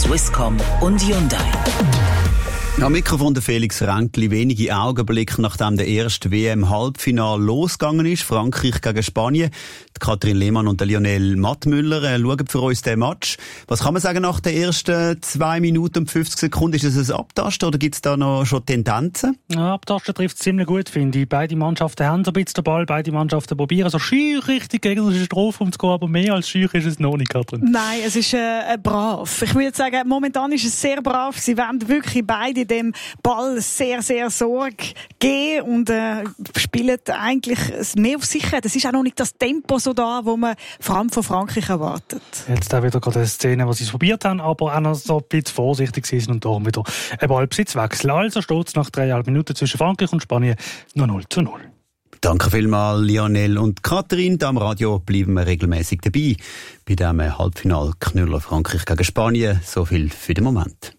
Swisscom und Hyundai. Am Mikrofon der Felix Ränkli. Wenige Augenblicke nachdem der erste WM-Halbfinale losgegangen ist, Frankreich gegen Spanien. Die Katrin Lehmann und der Lionel Mattmüller schauen für uns den Match. Was kann man sagen nach den ersten 2 Minuten und 50 Sekunden? Ist es ein Abtasten oder gibt es da noch schon Tendenzen? Ja, Abtasten trifft es ziemlich gut, finde ich. Beide Mannschaften haben so ein bisschen den Ball, beide Mannschaften probieren so schüch richtig gegen den Strafraum zu gehen, aber mehr als schüch ist es noch nicht, Katrin. Nein, es ist brav. Ich würde sagen, momentan ist es sehr brav. Sie wollen wirklich beide dem Ball sehr, sehr Sorge geben und spielen eigentlich mehr auf Sicherheit. Es ist auch noch nicht das Tempo so da, wo man vor allem von Frankreich erwartet. Jetzt auch wieder gerade eine Szene, wo sie es probiert haben, aber auch noch so ein bisschen vorsichtig sind und darum wieder ein Ballbesitzwechsel. Also steht es nach 3,5 Minuten zwischen Frankreich und Spanien noch 0:0. Danke vielmals, Lionel und Katrin. Am Radio bleiben wir regelmäßig dabei bei diesem Halbfinal-Knüller Frankreich gegen Spanien. So viel für den Moment.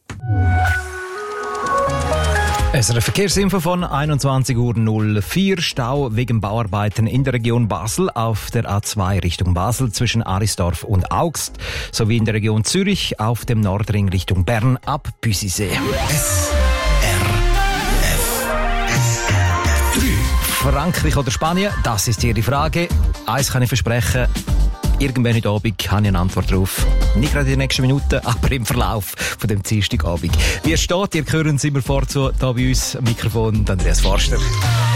SRF Verkehrsinfo von 21:04 Uhr. Stau wegen Bauarbeiten in der Region Basel auf der A2 Richtung Basel zwischen Arisdorf und Augst sowie in der Region Zürich auf dem Nordring Richtung Bern ab Büsisee. Frankreich oder Spanien, das ist hier die Frage. Eins kann ich versprechen. Irgendwann heute Abend habe ich eine Antwort drauf. Nicht gerade in den nächsten Minuten, aber im Verlauf von dem Dienstagabend. Wie es steht, ihr hören es immer vorzu, da bei uns am Mikrofon Andreas Forster.